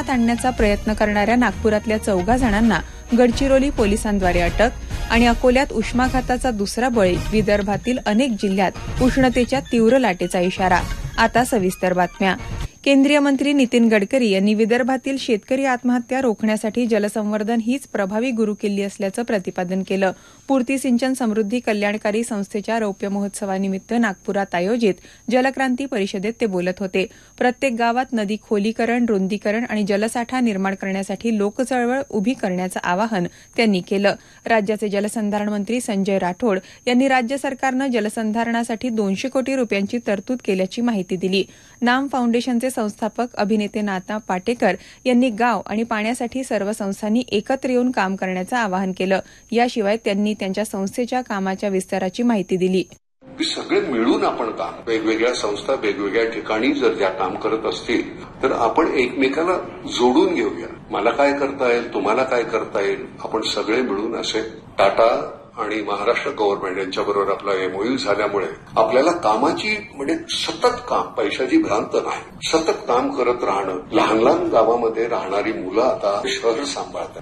नियंत्रणात आणण्याचा प्रयत्न करणाऱ्या नागपुरातल्या 14 जणांना गडचिरोली पोलिसांद्वारे अटक आणि अकोल्यात उष्माघाताचा दुसरा बळी. विदर्भातील अनेक जिल्ह्यात उष्णतेच्या तीव्र लाटेचा इशारा. आता सविस्तर बातम्या. केंद्रीय मंत्री नितीन गडकरी यांनी विदर्भातील शेतकरी आत्महत्या रोखण्यासाठी जलसंवर्धन हीच प्रभावी गुरुकिल्ली असल्याचं प्रतिपादन केलं. पूर्ती सिंचन समृद्धी कल्याणकारी संस्थेच्या रौप्य महोत्सवानिमित्त नागपुरात आयोजित जलक्रांती परिषदेत ते बोलत होते. प्रत्येक गावात नदी खोलीकरण, रुंदीकरण आणि जलसाठा निर्माण करण्यासाठी लोकचळवळ उभी करण्याचं आवाहन त्यांनी केलं. राज्याचे जलसंधारण मंत्री संजय राठोड यांनी राज्य सरकारनं जलसंधारणासाठी 200 कोटी रुपयांची तरतूद केल्याची माहिती दिली. नाम फाउंडेशनचे संस्थापक अभिनेते नाना पाटेकर यांनी गाव आणि पाण्यासाठी सर्व संस्थांनी एकत्र येऊन काम करण्याचं आवाहन केलं. याशिवाय त्यांनी त्यांच्या संस्थेच्या कामाच्या विस्ताराची माहिती दिली. सगळे मिळून आपण काम, वेगवेगळ्या संस्था वेगवेगळ्या ठिकाणी जर ज्या काम करत असतील तर आपण एकमेकांना जोडून घेऊया. मला काय करता येईल, तुम्हाला काय करता येईल, आपण सगळे मिळून असे टाटा आणि महाराष्ट्र गव्हर्नमेंट यांच्याबरोबर आपला एमओयू झाल्यामुळे आपल्याला कामाची म्हणजे सतत काम, पैशाची भ्रांत नाही, सतत काम करत राहणं. लहान लहान गावामध्ये राहणारी मुलं आता शहर सांभाळतात.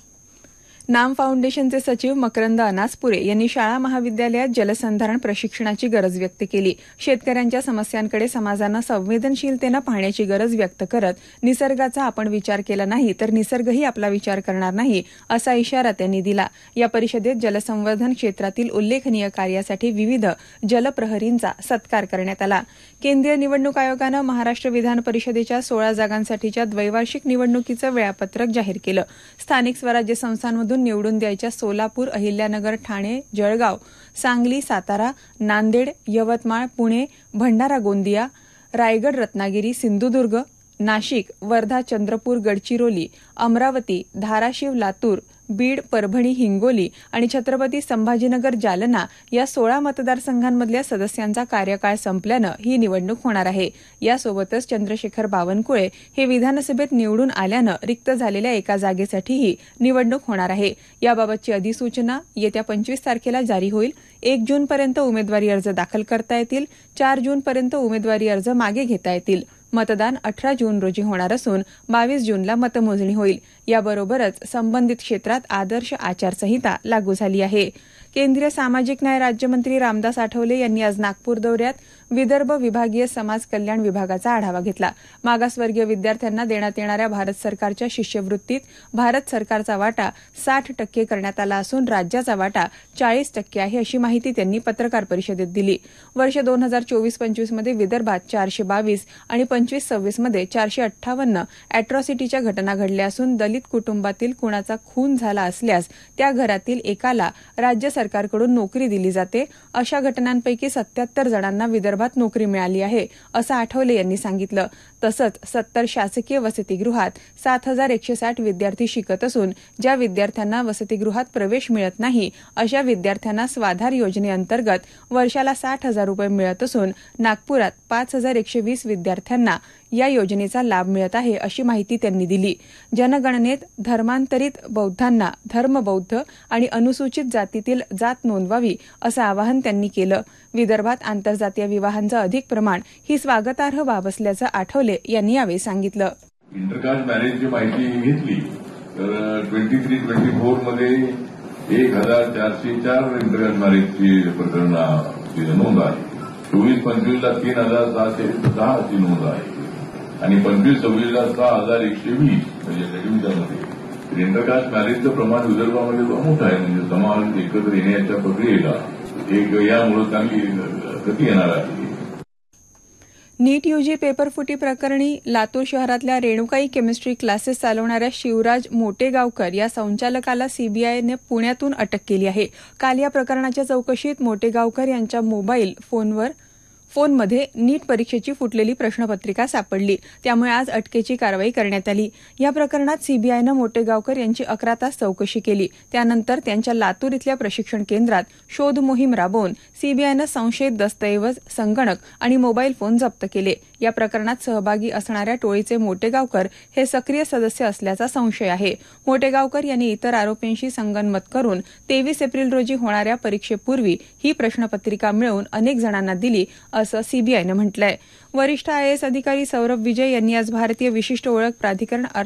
नाम फाउंडेशनचे सचिव मकरंद अनासपुरे यांनी शाळा महाविद्यालयात जलसंधारण प्रशिक्षणाची गरज व्यक्त केली. शेतकऱ्यांच्या समस्यांकडे समाजानं संवेदनशीलतेनं पाहण्याची गरज व्यक्त करत निसर्गाचा आपण विचार केला नाही तर निसर्गही आपला विचार करणार नाही असा इशारा त्यांनी दिला. या परिषदेत जलसंवर्धन क्षेत्रातील उल्लेखनीय कार्यासाठी विविध जलप्रहरींचा सत्कार करण्यात आला. केंद्रीय निवडणूक आयोगानं महाराष्ट्र विधान परिषदेच्या 16 जागांसाठीच्या द्वैवार्षिक निवडणुकीचं वेळापत्रक जाहीर केलं. स्थानिक स्वराज्य संस्थांमधून निवडून द्यायच्या सोलापूर, अहिल्यानगर, ठाणे, जळगाव, सांगली, सातारा, नांदेड, यवतमाळ, पुणे, भंडारा, गोंदिया, रायगड, रत्नागिरी, सिंधुदुर्ग, नाशिक, वर्धा, चंद्रपूर, गडचिरोली, अमरावती, धाराशिव, लातूर, बीड, परभणी, हिंगोली आणि छत्रपती संभाजीनगर, जालना या 16 मतदारसंघांमधल्या सदस्यांचा कार्यकाळ संपल्यानं ही निवडणूक होणार आहे. यासोबतच चंद्रशेखर बावनकुळे हे विधानसभेत निवडून आल्यानं रिक्त झालेल्या एका जागेसाठीही निवडणूक होणार आहे. याबाबतची अधिसूचना येत्या 25 तारखेला जारी होईल. 1 जूनपर्यंत उमेदवारी अर्ज दाखल करता येतील. 4 जूनपर्यंत उमेदवारी अर्ज मागे घेता येतील. मतदान 18 जून रोजी होणार असून 22 जूनला मतमोजणी होईल. याबरोबरच संबंधित क्षेत्रात आदर्श आचारसंहिता लागू झाली आहे. केंद्रीय सामाजिक न्याय राज्यमंत्री रामदास आठवले यांनी आज नागपूर दौऱ्यात विदर्भ विभागीय समाज कल्याण विभागाचा आढावा घेतला. मागासवर्गीय विद्यार्थ्यांना देण्यात येणाऱ्या भारत सरकारच्या शिष्यवृत्तीत भारत सरकारचा वाटा 60% करण्यात आला असून राज्याचा वाटा 40% आहे अशी माहिती त्यांनी पत्रकार परिषदेत दिली. वर्ष 2024-25 मध्ये विदर्भात 422 आणि 25-26 मध्ये 458 अॅट्रॉसिटीच्या घटना घडल्या असून दलित कुटुंबातील कुणाचा खून झाला असल्यास त्या घरातील एकाला राज्य सरकारकडून नोकरी दिली जाते. अशा घटनांपैकी 77 जणांना विदर्भात नोकरी मिळाली आहे असं आठवले यांनी सांगितलं. तसंच 70 शासकीय वसतिगृहात 7160 विद्यार्थी शिकत असून ज्या विद्यार्थ्यांना वसतिगृहात प्रवेश मिळत नाही अशा विद्यार्थ्यांना स्वाधार योजनेअंतर्गत वर्षाला 60,000 रुपये मिळत असून नागपुरात 5120 विद्यार्थ्यांना या योजनेचा लाभ मिळत आहे अशी माहिती त्यांनी दिली. जनगणनेत धर्मांतरित बौद्धांना धर्मबौद्ध आणि अनुसूचित जातीतील जात नोंदवावी असं आवाहन त्यांनी केलं. विदर्भात आंतरजातीय विवाहांचं अधिक प्रमाण ही स्वागतार्ह बाब असल्याचं आठवले यांनी यावेळी सांगितलं. इंटरकास्ट मॅरेजची माहिती घेतली तर 23-24 मध्ये 1404 इंटरकास्ट मॅरेजची प्रकरणं नोंद आहे. 24-25 ला 3610 ची नोंद आहे आणि 25-26 ला 6120 म्हणजे इंटरकास्ट मॅरेजचं प्रमाण विदर्भामध्ये मोठं आहे. म्हणजे समाज एकत्र येण्याच्या प्रक्रियेला यामुळे चांगली गती येणार आहे. नीट यूजी पेपरफुटी प्रकरणी लातूर शहरातल्या रेणुकाई केमिस्ट्री क्लासेस चालवणाऱ्या शिवराज मोटेगावकर या संचालकाला सीबीआयने पुण्यातून अटक केली आहे. काल या प्रकरणाच्या चौकशीत मोटेगावकर यांच्या मोबाईल फोनमध्ये नीट परीक्षेची फुटलेली प्रश्नपत्रिका सापडली. त्यामुळे आज अटकेची कारवाई करण्यात आली. या प्रकरणात सीबीआयनं मोटेगावकर यांची 11 तास चौकशी केली. त्यानंतर त्यांच्या लातूर इथल्या प्रशिक्षण केंद्रात शोध मोहीम राबवून सीबीआयनं संशयित दस्तऐवज, संगणक आणि मोबाईल फोन जप्त केले. या प्रकरणात सहभागी असणाऱ्या टोळीचे मोटेगावकर हे सक्रिय सदस्य असल्याचा संशय आहे. मोटेगावकर यांनी इतर आरोपींशी संगनमत करून 23 एप्रिल रोजी होणाऱ्या परीक्षेपूर्वी ही प्रश्नपत्रिका मिळवून अनेक जणांना दिली असं सीबीआयनं म्हटलंय. वरिष्ठ आयएएस अधिकारी सौरभ विजय यांनी आज भारतीय विशिष्ट ओळख प्राधिकरण